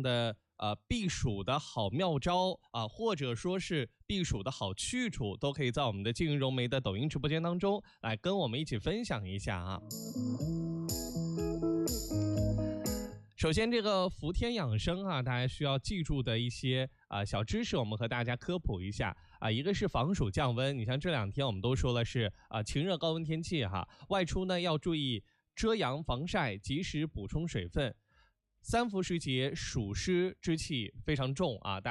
的避暑的好妙招啊，或者说是避暑的好去处，都可以在我们的静容梅的抖音直播间当中来跟我们一起分享一下啊。首先，这个伏天养生啊，大家需要记住的一些小知识，我们和大家科普一下啊。一个是防暑降温，你像这2天我们都说了是晴热高温天气哈，外出呢要注意遮阳防晒，及时补充水分。3伏时节暑湿之气非常重啊，